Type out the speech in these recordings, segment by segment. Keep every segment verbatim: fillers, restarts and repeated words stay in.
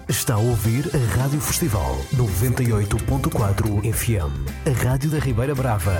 Está a ouvir a Rádio Festival noventa e oito ponto quatro F M, a Rádio da Ribeira Brava.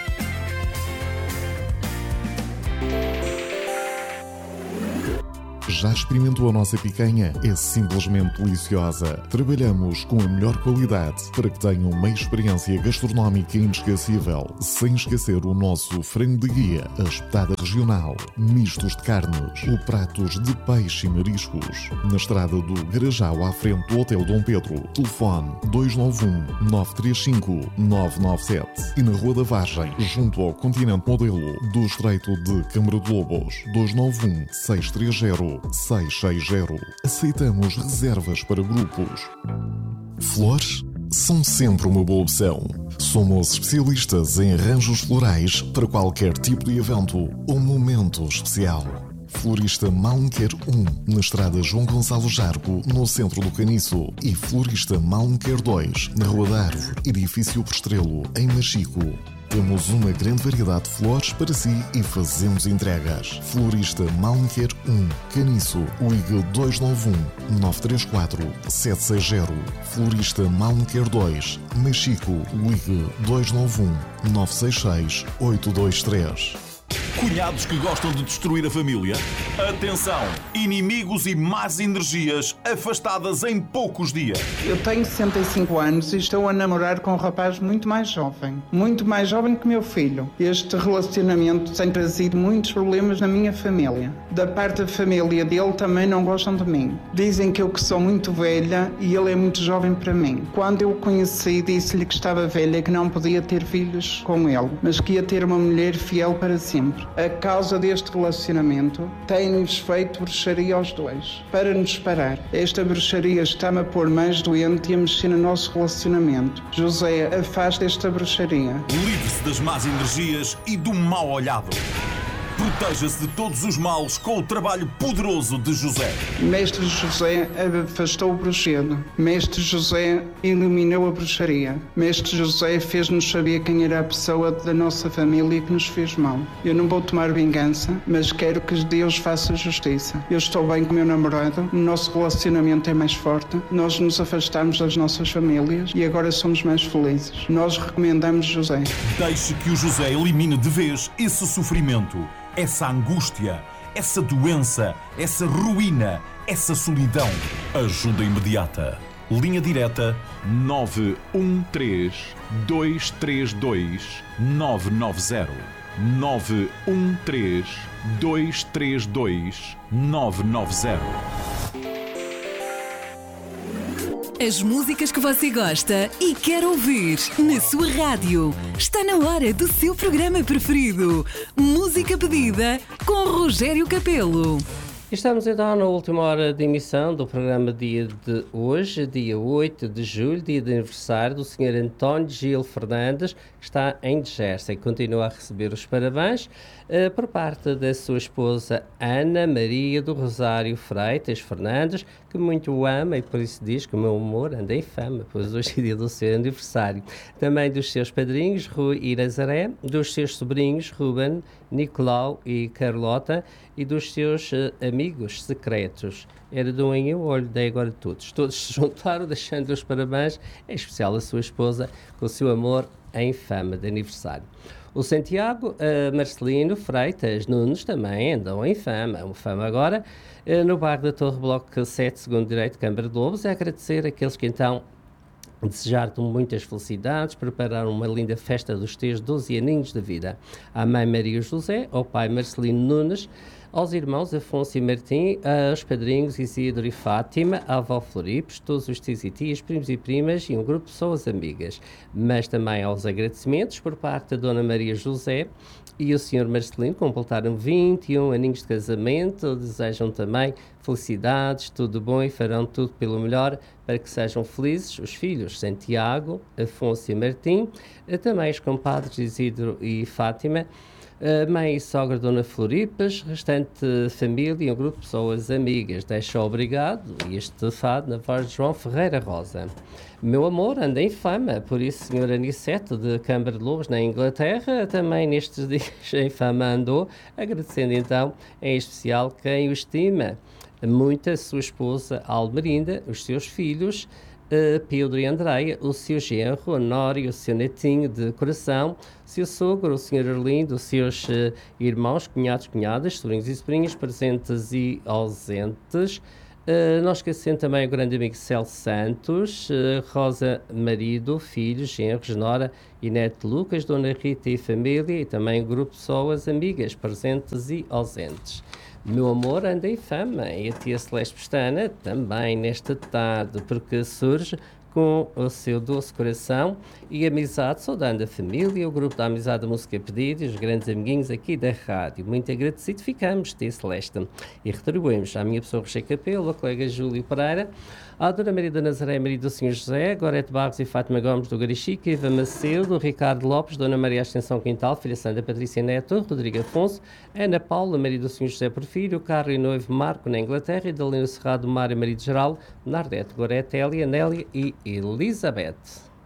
Já experimentou a nossa picanha? É simplesmente deliciosa. Trabalhamos com a melhor qualidade para que tenham uma experiência gastronómica inesquecível, sem esquecer o nosso frango de guia, a espetada regional, mistos de carnes, ou pratos de peixe e mariscos. Na estrada do Garajal, à frente do Hotel Dom Pedro. Telefone dois nove um, nove três cinco, nove nove sete. E na Rua da Vargem, junto ao Continente Modelo, do Estreito de Câmara de Lobos. dois nove um, seis três zero, seis seis zero. Aceitamos reservas para grupos. Flores são sempre uma boa opção. Somos especialistas em arranjos florais para qualquer tipo de evento ou momento especial. Florista Malmequer um, na estrada João Gonçalo Jargo, no centro do Caniço. E Florista Malmequer dois, na Rua da Árvore, edifício Prestrelo, em Machico. Temos uma grande variedade de flores para si e fazemos entregas. Florista Malmequer um, Caniço, ligue dois nove um, nove três quatro, sete seis zero. Florista Malmequer dois, Machico, ligue dois nove um, nove seis seis, oito dois três. Cunhados que gostam de destruir a família? Atenção! Inimigos e más energias afastadas em poucos dias. Eu tenho sessenta e cinco anos e estou a namorar com um rapaz muito mais jovem. Muito mais jovem que meu filho. Este relacionamento tem trazido muitos problemas na minha família. Da parte da família dele também não gostam de mim. Dizem que eu que sou muito velha e ele é muito jovem para mim. Quando eu o conheci, disse-lhe que estava velha e que não podia ter filhos com ele, mas que ia ter uma mulher fiel para sempre. A causa deste relacionamento tem-nos feito bruxaria aos dois, para nos separar. Esta bruxaria está-me a pôr mais doente e a mexer no nosso relacionamento. José, afasta esta bruxaria. Livre-se das más energias e do mau olhado. Proteja-se de todos os males com o trabalho poderoso de José. Mestre José afastou o bruxedo. Mestre José eliminou a bruxaria. Mestre José fez-nos saber quem era a pessoa da nossa família que nos fez mal. Eu não vou tomar vingança, mas quero que Deus faça justiça. Eu estou bem com o meu namorado, o nosso relacionamento é mais forte, nós nos afastamos das nossas famílias e agora somos mais felizes. Nós recomendamos José. Deixe que o José elimine de vez esse sofrimento, essa angústia, essa doença, essa ruína, essa solidão. Ajuda imediata. Linha direta nove um três, dois três dois, nove nove zero. nove um três, dois três dois, nove nove zero. As músicas que você gosta e quer ouvir na sua rádio. Está na hora do seu programa preferido. Música pedida com Rogério Capelo. Estamos então na última hora de emissão do programa dia de hoje, dia oito de julho, dia de aniversário do senhor António Gil Fernandes, que está em Jersey. Continua a receber os parabéns uh, por parte da sua esposa Ana Maria do Rosário Freitas Fernandes, que muito o ama e por isso diz que o meu amor anda em fama, pois hoje é dia do seu aniversário. Também dos seus padrinhos, Rui e Nazaré, dos seus sobrinhos, Ruben, Nicolau e Carlota, e dos seus uh, amigos secretos. Era de um em um olho, dei agora todos. Todos se juntaram, deixando os parabéns, em especial a sua esposa, com o seu amor em fama de aniversário. O Santiago uh, Marcelino Freitas Nunes também andam em fama, uma fama agora, uh, no bairro da Torre Bloco sete, segundo direito, Câmara de Lobos. É agradecer àqueles que então desejar-te muitas felicidades, preparar uma linda festa dos teus doze aninhos de vida. À mãe Maria José, ao pai Marcelino Nunes, aos irmãos Afonso e Martim, aos padrinhos Isidro e Fátima, à avó Floripes, todos os tios e tias, primos e primas e um grupo de pessoas amigas. Mas também aos agradecimentos por parte da Dona Maria José e o senhor Marcelino, completaram vinte e um aninhos de casamento, desejam também felicidades, tudo bom e farão tudo pelo melhor para que sejam felizes os filhos Santiago, Afonso e Martim, também os compadres Isidro e Fátima, a mãe e sogra Dona Floripes, restante família e um grupo de pessoas amigas. Deixa obrigado e este fado na voz de João Ferreira Rosa. Meu amor anda em fama, por isso senhor Aniceto de Câmara de Lobos na Inglaterra também nestes dias em fama andou, agradecendo então em especial quem o estima. muito a sua esposa Almerinda, os seus filhos, uh, Pedro e Andreia, o seu genro, Honório, o seu netinho de coração, o seu sogro, o senhor Arlindo, os seus uh, irmãos, cunhados, cunhadas, sobrinhos e sobrinhas, presentes e ausentes. Uh, não esquecendo também o grande amigo Celso Santos, uh, Rosa Marido, filhos, genros, nora e neto Lucas, Dona Rita e família, e também o grupo de pessoas amigas, presentes e ausentes. Meu amor anda em fama, e a tia Celeste Pestana também nesta tarde, porque surge com o seu doce coração e amizade, saudando a família, o grupo da Amizade da Música Pedida e os grandes amiguinhos aqui da rádio. Muito agradecido ficamos, tia Celeste. E retribuímos à minha pessoa Rocher Capelo, a colega Júlio Pereira, à Dona Maria da Nazaré, Maria do Senhor José, Gorete Barros e Fátima Gomes do Garichica, Eva Macedo, Ricardo Lopes, Dona Maria Ascensão Quintal, Filha Santa Patrícia Neto, Rodrigo Afonso, Ana Paula, Maria do Senhor José Porfírio, Carlos e Noivo Marco na Inglaterra, Idalina Serrado, Mário Maria de Geral, Nardete, Gorete, Elia, Nélia e Elizabeth.